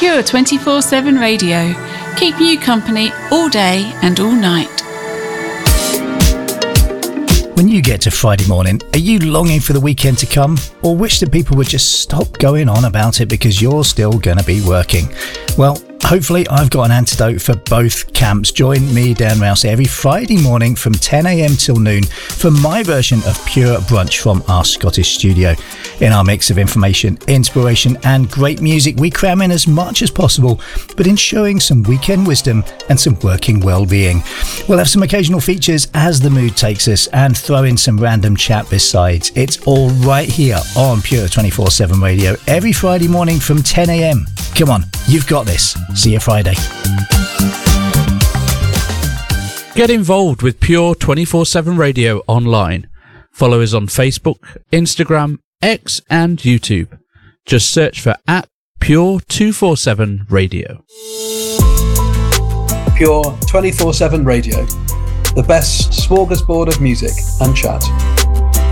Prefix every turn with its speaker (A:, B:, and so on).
A: Pure 24/7 Radio, keeping you company all day and all night.
B: When you get to Friday morning, are you longing for the weekend to come, or wish that people would just stop going on about it because you're still going to be working? Well, hopefully I've got an antidote for both camps. Join me, Dan Rouse, every Friday morning from 10 a.m. till noon for my version of Pure Brunch from our Scottish studio. In our mix of information, inspiration and great music, we cram in as much as possible, but ensuring some weekend wisdom and some working well-being. We'll have some occasional features as the mood takes us and throw in some random chat besides. It's all right here on Pure 24/7 Radio every Friday morning from 10 a.m. Come on, you've got this. See you Friday.
C: Get involved with Pure 24/7 Radio online. Follow us on Facebook, Instagram, X and YouTube. Just search for @Pure 247 Radio.
D: Pure 24/7 Radio. The best smorgasbord of music and chat.